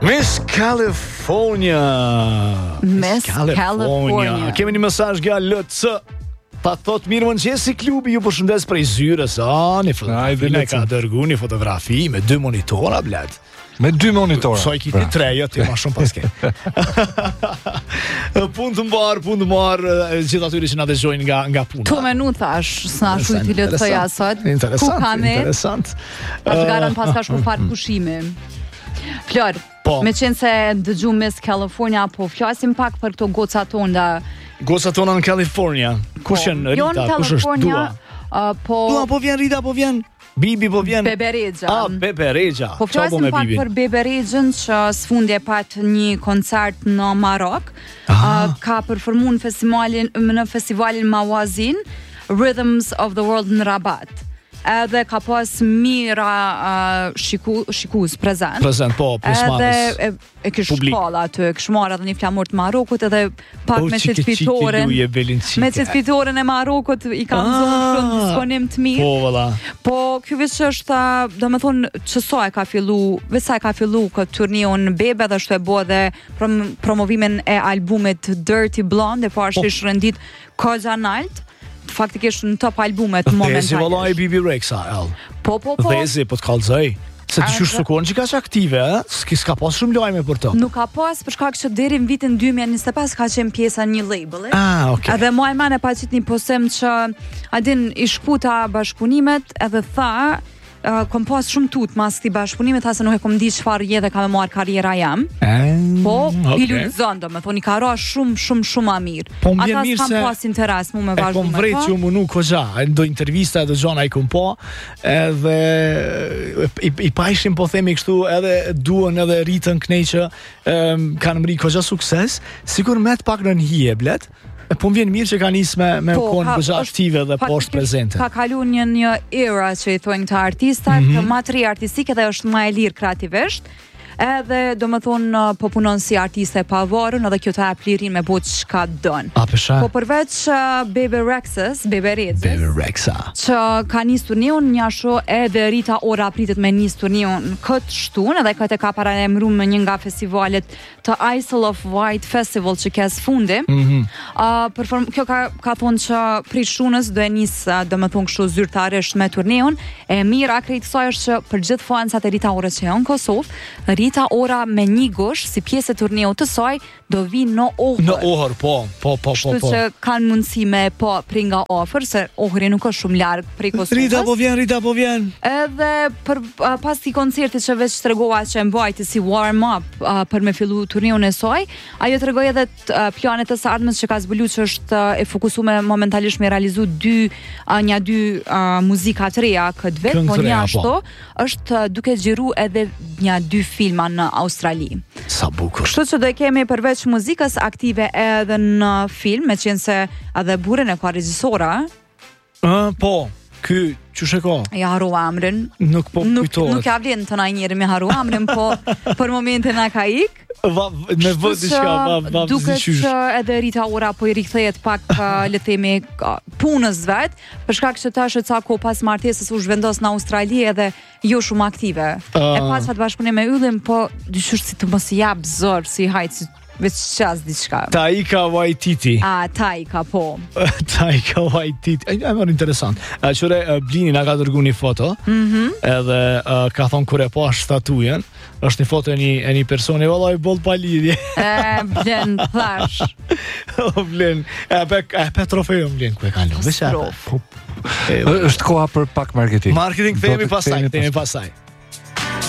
Miss California. Miss California. Kemi një mesazh nga LC. Ta thot mirë mëngjesi klubi, ju përshëndes prej Zyrës. Një fotografi ne ka dërguar një fotografi me 2 monitora blet. Me 2 monitora. Sa i kiti 3, jo ti më shumë paske. Punë të mbar, gjithë atyre që na dëgjojnë nga puna. 2 minuta s'na shujt i lëtëja sot. Interesant. Atë garan pas ka shku farë pushimi. Flor, me qenë se dëgju Miss California, po flasim pak për këto goca tonda. Goca tona në California. Kush janë Rita? Kush është Dua? Dua po vjen, Rita po vjen. Bibi po vjen. Bebe Regja. Bebe Regja. Po flasim pak për Bebe Regjën që sfundi e pat një koncert në Marok. Ka performuar në festivalin Mawazin, Rhythms of the World në Rabat. Edhe ka pas mira shikues prezent. Po, plus marrës. Edhe e kish shkolla aty, kish marrë edhe një flamur të Marokut edhe pak me fitoren. Me fitoren e Marokut i ka nxorë në disponim të mirë. Po valla. Po ky veç është, domethënë çsa e ka fillu këtë turneun Bebe dhe ashtu e bë edhe promovimin e albumit Dirty Blonde, e pash që rendit Koja Nalt. Faktikisht në top albumet momentalisht. Dhezi valla i Bibi Rexa, Po. Dhezi, po të kallëzoj. Se të qysh sukon që ka që aktive, s'ka pas shumë lajme për to. Nuk ka pas, për shkak që deri në vitin 2025 ka qenë pjesa një label. Okay. Edhe mua e mane pa qitë një posem që adin i shkuta bashkëpunimet edhe tha, kom pas shumë tut mas këti bashkëpunime, tha se nuk e kom di çfarë jetë ka me marrë karriera jam. Po, i lulëzon, do me thoni, ka ra shumë a mirë. Po më vjen mirë se pas interes mu me vazhdu me po. Vrejt që mu nuk Koja, do intervista edhe gjona i kom po, edhe i pajshim po themi kështu edhe Duan edhe Ritën knej që kanë mri Koja sukses, sigur me të pak në hije blet. Po më vjen mirë që ka nisë me konë Koja aktive dhe poshtë prezente. Ka kalu një era që i thojnë këta artistat, ma të ri artistike dhe është ma e lirë kreativisht, edhe do më thonë po punon si artiste e pavarun edhe kjo të e plirin me bo çka dën. Po përveç Bebe Rexa që ka nisë turneun, njashu edhe Rita Ora pritet me nisë turneun këtë shtun, edhe këtë e ka paraemru me një nga festivalet të Isle of Wight Festival që kes fundi. Kjo ka thonë që prit shtunës do e nisë do më thonë kështu zyrtarisht me turneun, e mirë akrejt kësaj është që për gjithë fansat e Rita Ora që janë Kosovë, Rita Ora me një gush si pjesë e turneut të saj do vi në Ohër. Në Ohër, po. Kështu që kanë mundësi me po pri nga Ohër, se Ohëri nuk është shumë larg prej Kosovës. Rita po vjen. Edhe për pas këtij koncerti që veç tregova që e mbajti si warm up për me fillu turneun e saj, ajo tregoi edhe planet e së ardhmes që ka zbuluar që është e fokusuar momentalisht me realizu dy muzika të reja këtë vit, po një ashtu është duke xhiru edhe një 2 filma në Australi. Sa bukur. Kështu që do e kemi përveç muzikës aktive edhe në film, me qenë se edhe burën e ka regjisora. Po, ky çu ka? Ja haru amrin. Nuk kujtohet. Nuk ja vlen të na njëri me haru amrin, po për momentin na ka ik. Me vë diçka duket që edhe Rita Ora po i rikthehet pak le të themi punës vet, për shkak që tash ca kohë pas martesës u zhvendos në Australi edhe jo shumë aktive. E pas fat bashkëpunim me yllin, po dyshoj si të mos i jap zor si hajt veç qas diçka. Taika Waititi. Taika, po. Taika Waititi. E më interesant. Qëre Blini na ka dërguar një foto, edhe ka thonë kur e pa statujen, është një foto e një personi, vallai boll pa lidhje. Blen thash. Blen. E trofeun Blen ku e kanë lënë. Është koha për pak marketing. Marketing themi pastaj.